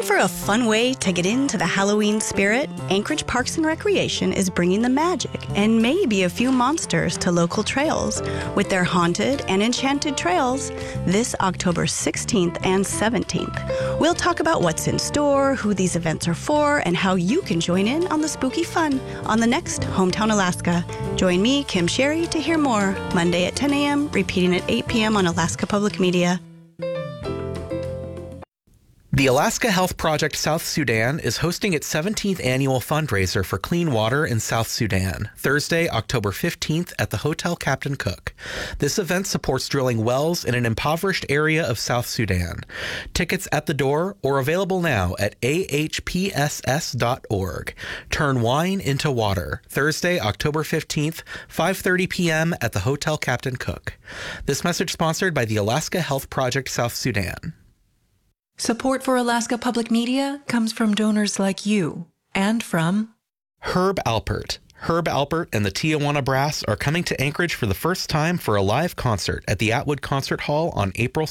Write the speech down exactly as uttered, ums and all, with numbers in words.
for a fun way to get into the Halloween spirit? Anchorage Parks and Recreation is bringing the magic and maybe a few monsters to local trails with their haunted and enchanted trails this October sixteenth and seventeenth. We'll talk about what's in store, who these events are for, and how you can join in on the spooky fun on the next Hometown Alaska. Join me, Kim Sherry, to hear more Monday at ten a.m., repeating at eight p.m. on Alaska Public Media. The Alaska Health Project South Sudan is hosting its seventeenth annual fundraiser for clean water in South Sudan, Thursday, October fifteenth at the Hotel Captain Cook. This event supports drilling wells in an impoverished area of South Sudan. Tickets at the door or available now at a h p s s dot org. Turn wine into water, Thursday, October fifteenth, five thirty p.m. at the Hotel Captain Cook. This message sponsored by the Alaska Health Project South Sudan. Support for Alaska Public Media comes from donors like you and from Herb Alpert. Herb Alpert and the Tijuana Brass are coming to Anchorage for the first time for a live concert at the Atwood Concert Hall on April